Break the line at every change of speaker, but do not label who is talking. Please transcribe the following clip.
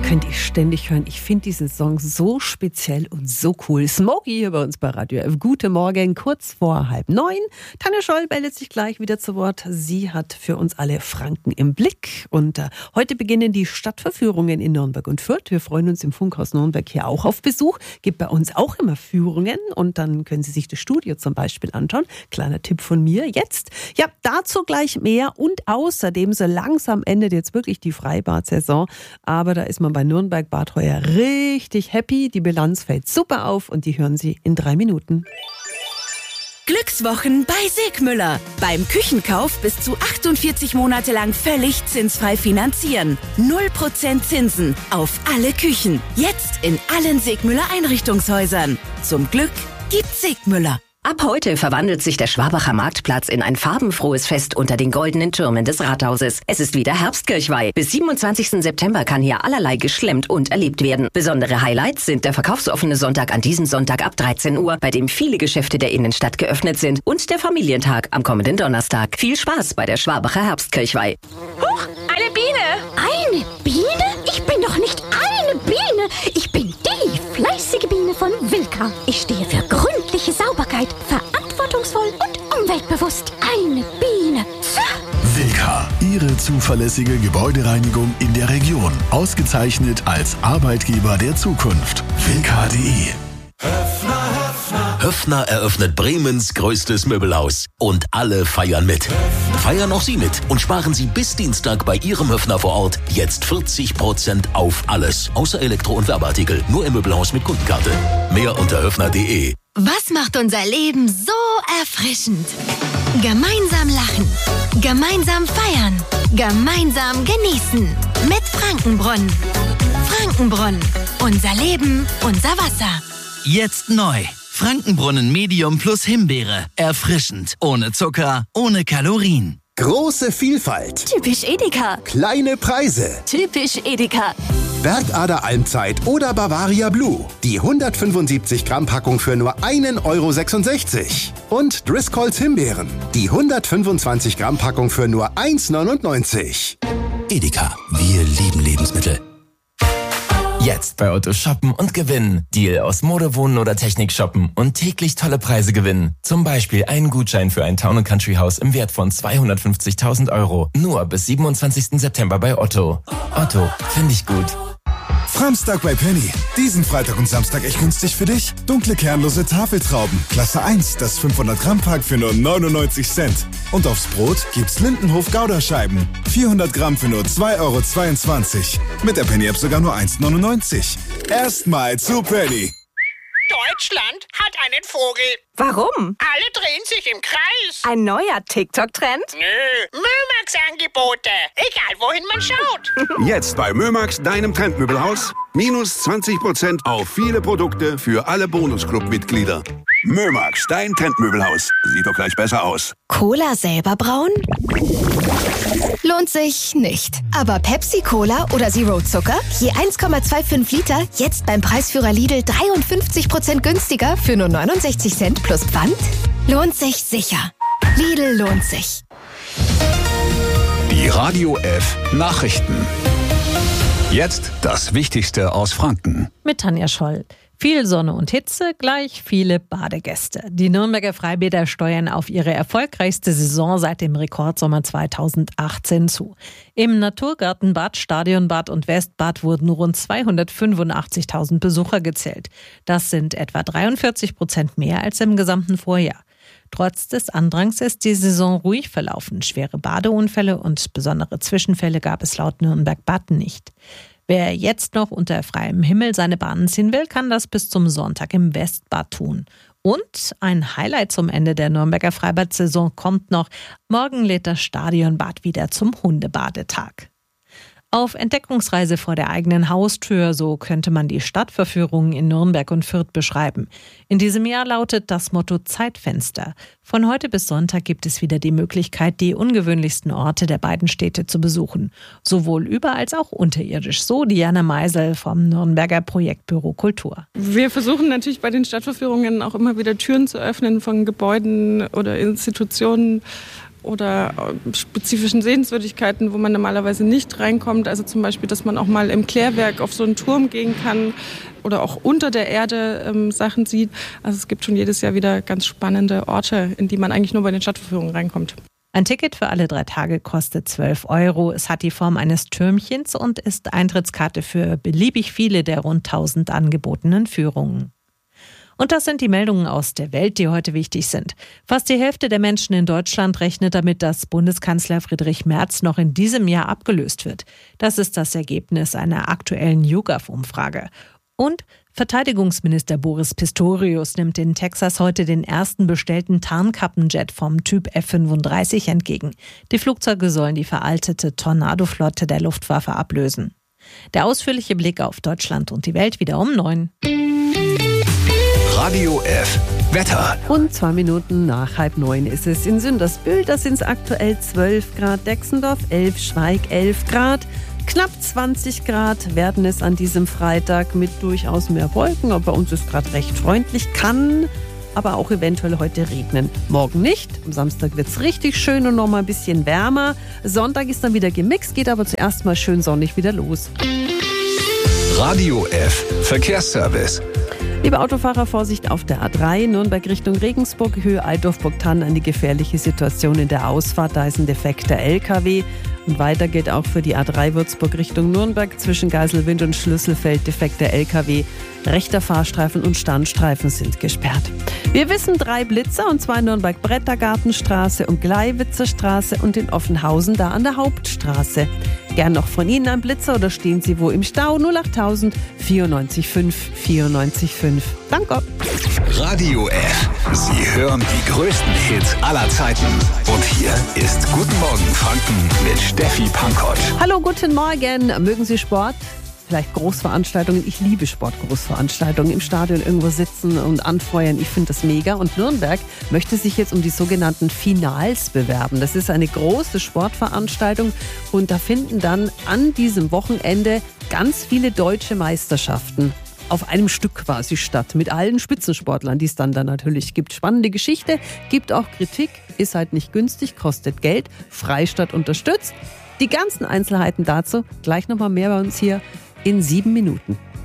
Könnte ich ständig hören. Ich finde diesen Song so speziell und so cool. Smokey hier bei uns bei Radio F. Guten Morgen, kurz vor 8:30. Tanja Scholl meldet sich gleich wieder zu Wort. Sie hat für uns alle Franken im Blick. Und heute beginnen die Stadtverführungen in Nürnberg und Fürth. Wir freuen uns im Funkhaus Nürnberg hier auch auf Besuch. Gibt bei uns auch immer Führungen. Und dann können Sie sich das Studio zum Beispiel anschauen. Kleiner Tipp von mir jetzt. Ja, dazu gleich mehr. Und außerdem, so langsam endet jetzt wirklich die Freibad-Saison. Aber da ist man bei Nürnberg Bad Heuer richtig happy. Die Bilanz fällt super auf und die hören Sie in 3 Minuten.
Glückswochen bei Segmüller. Beim Küchenkauf bis zu 48 Monate lang völlig zinsfrei finanzieren. 0% Zinsen auf alle Küchen. Jetzt in allen Segmüller Einrichtungshäusern. Zum Glück gibt's Segmüller.
Ab heute verwandelt sich der Schwabacher Marktplatz in ein farbenfrohes Fest unter den goldenen Türmen des Rathauses. Es ist wieder Herbstkirchweih. Bis 27. September kann hier allerlei geschlemmt und erlebt werden. Besondere Highlights sind der verkaufsoffene Sonntag an diesem Sonntag ab 13 Uhr, bei dem viele Geschäfte der Innenstadt geöffnet sind, und der Familientag am kommenden Donnerstag. Viel Spaß bei der Schwabacher Herbstkirchweih.
Huch, eine Biene! Eine Biene? Ich bin doch nicht eine Biene. Ich bin die fleißige Biene von Wilka. Ich stehe für gründliche Sauberkeit, verantwortungsvoll und umweltbewusst. Eine Biene.
Wilka, Ihre zuverlässige Gebäudereinigung in der Region. Ausgezeichnet als Arbeitgeber der Zukunft. Wilka.de.
Höffner eröffnet Bremens größtes Möbelhaus. Und alle feiern mit. Feiern auch Sie mit und sparen Sie bis Dienstag bei Ihrem Höffner vor Ort jetzt 40% auf alles. Außer Elektro- und Werbeartikel. Nur im Möbelhaus mit Kundenkarte. Mehr unter höffner.de.
Was macht unser Leben so erfrischend? Gemeinsam lachen. Gemeinsam feiern. Gemeinsam genießen. Mit Frankenbrunnen. Frankenbrunnen. Unser Leben, unser Wasser.
Jetzt neu. Frankenbrunnen Medium plus Himbeere. Erfrischend. Ohne Zucker, ohne Kalorien.
Große Vielfalt.
Typisch Edeka.
Kleine Preise.
Typisch Edeka.
Bergader Almzeit oder Bavaria Blue. Die 175 Gramm Packung für nur 1,66 €. Und Driscolls Himbeeren. Die 125 Gramm Packung für nur 1,99 €.
Edeka. Wir lieben Lebensmittel.
Jetzt bei Otto shoppen und gewinnen. Deal aus Mode, Wohnen oder Technik shoppen und täglich tolle Preise gewinnen. Zum Beispiel einen Gutschein für ein Town & Country Haus im Wert von 250.000 €. Nur bis 27. September bei Otto. Otto, finde ich gut.
Framstag bei Penny. Diesen Freitag und Samstag echt günstig für dich. Dunkle kernlose Tafeltrauben. Klasse 1, das 500 Gramm Pack für nur 99 Cent. Und aufs Brot gibt's Lindenhof Gouda-Scheiben. 400 Gramm für nur 2,22 €. Mit der Penny-App sogar nur 1,99 €. Erstmal zu Penny.
Deutschland hat einen Vogel.
Warum?
Alle drehen sich im Kreis.
Ein neuer TikTok-Trend?
Nö, Mömax-Angebote. Egal, wohin man schaut.
Jetzt bei Mömax, deinem Trendmöbelhaus. Minus 20% auf viele Produkte für alle Bonusclub-Mitglieder. Mömax, dein Trendmöbelhaus. Sieht doch gleich besser aus.
Cola selber brauen? Lohnt sich nicht. Aber Pepsi-Cola oder Zero Zucker? Je 1,25 Liter, jetzt beim Preisführer Lidl 53% günstiger für nur 69 Cent plus Pfand? Lohnt sich sicher. Lidl lohnt sich.
Die Radio F Nachrichten. Jetzt das Wichtigste aus Franken.
Mit Tanja Scholl. Viel Sonne und Hitze, gleich viele Badegäste. Die Nürnberger Freibäder steuern auf ihre erfolgreichste Saison seit dem Rekordsommer 2018 zu. Im Naturgartenbad, Stadionbad und Westbad wurden rund 285.000 Besucher gezählt. Das sind etwa 43% mehr als im gesamten Vorjahr. Trotz des Andrangs ist die Saison ruhig verlaufen. Schwere Badeunfälle und besondere Zwischenfälle gab es laut Nürnberg Bad nicht. Wer jetzt noch unter freiem Himmel seine Bahnen ziehen will, kann das bis zum Sonntag im Westbad tun. Und ein Highlight zum Ende der Nürnberger Freibad-Saison kommt noch. Morgen lädt das Stadionbad wieder zum Hundebadetag. Auf Entdeckungsreise vor der eigenen Haustür, so könnte man die Stadtverführungen in Nürnberg und Fürth beschreiben. In diesem Jahr lautet das Motto Zeitfenster. Von heute bis Sonntag gibt es wieder die Möglichkeit, die ungewöhnlichsten Orte der beiden Städte zu besuchen. Sowohl über- als auch unterirdisch. So Diana Meisel vom Nürnberger Projektbüro Kultur.
Wir versuchen natürlich bei den Stadtverführungen auch immer wieder Türen zu öffnen von Gebäuden oder Institutionen, oder spezifischen Sehenswürdigkeiten, wo man normalerweise nicht reinkommt. Also zum Beispiel, dass man auch mal im Klärwerk auf so einen Turm gehen kann oder auch unter der Erde Sachen sieht. Also es gibt schon jedes Jahr wieder ganz spannende Orte, in die man eigentlich nur bei den Stadtverführungen reinkommt.
Ein Ticket für alle 3 Tage kostet 12 €. Es hat die Form eines Türmchens und ist Eintrittskarte für beliebig viele der rund 1000 angebotenen Führungen. Und das sind die Meldungen aus der Welt, die heute wichtig sind. Fast die Hälfte der Menschen in Deutschland rechnet damit, dass Bundeskanzler Friedrich Merz noch in diesem Jahr abgelöst wird. Das ist das Ergebnis einer aktuellen YouGov-Umfrage. Und Verteidigungsminister Boris Pistorius nimmt in Texas heute den ersten bestellten Tarnkappenjet vom Typ F-35 entgegen. Die Flugzeuge sollen die veraltete Tornado-Flotte der Luftwaffe ablösen. Der ausführliche Blick auf Deutschland und die Welt wieder um 9.
Radio F. Wetter.
Und 2 Minuten nach 8:30 ist es in Sündersbühl. Da sind es aktuell 12 Grad, Dexendorf 11, Schweig 11 Grad. Knapp 20 Grad werden es an diesem Freitag mit durchaus mehr Wolken. Aber bei uns ist gerade recht freundlich, kann aber auch eventuell heute regnen. Morgen nicht, am Samstag wird es richtig schön und noch mal ein bisschen wärmer. Sonntag ist dann wieder gemixt, geht aber zuerst mal schön sonnig wieder los.
Radio F. Verkehrsservice.
Liebe Autofahrer, Vorsicht auf der A3, Nürnberg Richtung Regensburg, Höhe Altdorf-Burgthann, eine gefährliche Situation in der Ausfahrt, da ist ein defekter LKW. Und weiter geht auch für die A3 Würzburg Richtung Nürnberg zwischen Geiselwind und Schlüsselfeld defekter LKW. Rechter Fahrstreifen und Standstreifen sind gesperrt. Wir wissen 3 Blitzer, und zwar in Nürnberg-Brettergartenstraße und Gleiwitzer Straße und in Offenhausen da an der Hauptstraße. Gern noch von Ihnen ein Blitzer oder stehen Sie wo im Stau? 08000 94 5 94 5. Danke.
Radio F. Sie hören die größten Hits aller Zeiten. Und hier ist Guten Morgen Franken mit Steffi Pankott.
Hallo, guten Morgen. Mögen Sie Sport? Vielleicht Großveranstaltungen. Ich liebe Sportgroßveranstaltungen. Im Stadion irgendwo sitzen und anfeuern. Ich finde das mega. Und Nürnberg möchte sich jetzt um die sogenannten Finals bewerben. Das ist eine große Sportveranstaltung. Und da finden dann an diesem Wochenende ganz viele deutsche Meisterschaften auf einem Stück quasi statt. Mit allen Spitzensportlern, die es dann natürlich gibt. Spannende Geschichte, gibt auch Kritik. Ist halt nicht günstig, kostet Geld. Freistadt unterstützt. Die ganzen Einzelheiten dazu gleich nochmal mehr bei uns hier in 7 Minuten.